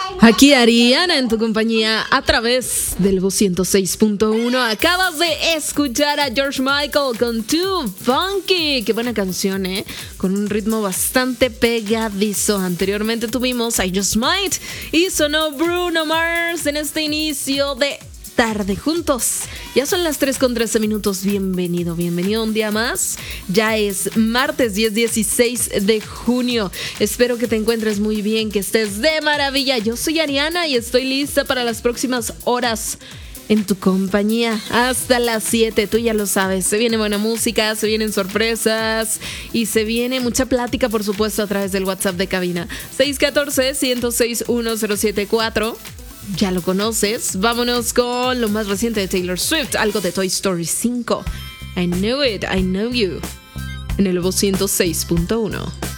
Aquí Ariana en tu compañía a través del 106.1. Acabas de escuchar a George Michael con Too Funky. Qué buena canción, con un ritmo bastante pegadizo. Anteriormente tuvimos I Just Might y sonó Bruno Mars en este inicio de tarde juntos. Ya son las 3:13. Bienvenido un día más. Ya es martes 16 de junio. Espero que te encuentres muy bien, que estés de maravilla. Yo soy Ariana y estoy lista para las próximas horas en tu compañía hasta las 7. Tú ya lo sabes, se viene buena música, se vienen sorpresas y se viene mucha plática, por supuesto, a través del WhatsApp de cabina 614-106-1074. Ya lo conoces. Vámonos con lo más reciente de Taylor Swift, algo de Toy Story 5. I Know It, I Know You, en el 106.1.